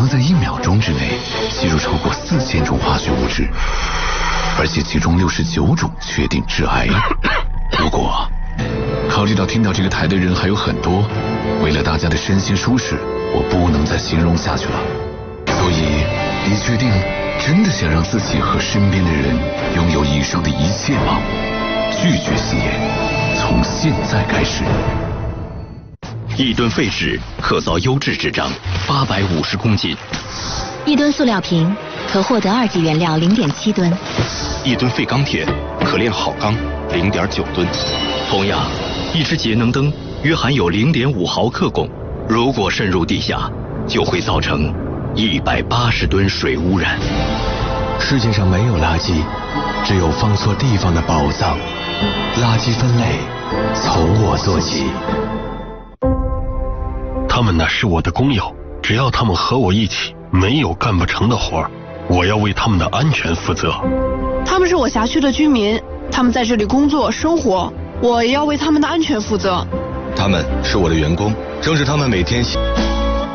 能在1秒钟之内吸入超过4000种化学物质，而且其中69种确定致癌。不过，考虑到听到这个台的人还有很多，为了大家的身心舒适，我不能再形容下去了。所以，你确定真的想让自己和身边的人拥有以上的一切吗？拒绝吸烟，从现在开始。 1吨废纸可造优质纸张850公斤 ，1吨塑料瓶可获得2级原料0.7吨 ，1吨废钢铁可炼好钢0.9吨。同样，一只节能灯约含有0.5毫克汞，如果渗入地下，就会造成180吨水污染。 世界上没有垃圾，只有放错地方的宝藏。垃圾分类从我做起。 他们那是我的工友，只要他们和我一起，没有干不成的活，我要为他们的安全负责。 他们是我辖区的居民，他们在这里工作生活，我也要为他们的安全负责。 他们是我的员工，正是他们每天